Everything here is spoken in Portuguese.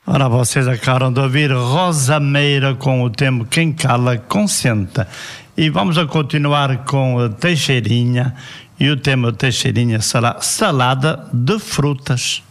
Ora, vocês acabaram de ouvir Rosa Meira com o tema Quem Cala Consenta. E vamos a continuar com a Teixeirinha, e o tema Teixeirinha será salada de frutas.